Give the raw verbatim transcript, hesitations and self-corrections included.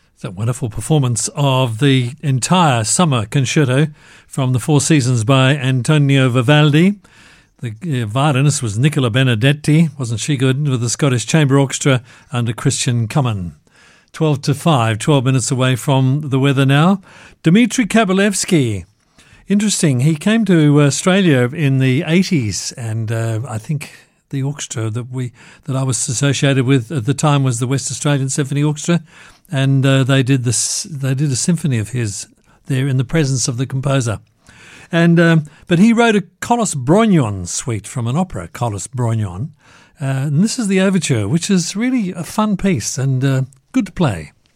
It's a wonderful performance of the entire summer concerto from the Four Seasons by Antonio Vivaldi. The uh, violinist was Nicola Benedetti, wasn't she good, with the Scottish Chamber Orchestra under Christian Cummin. twelve to five, twelve minutes away from the weather now. Dmitry Kabalevsky. Interesting, he came to Australia in the eighties, and uh, I think the orchestra that we that I was associated with at the time was the West Australian Symphony Orchestra, and uh, they did this. They did a symphony of his there in the presence of the composer, and um, but he wrote a Kolos Brognon suite from an opera, Kolos Brognon, uh, and this is the overture, which is really a fun piece and uh, good to play.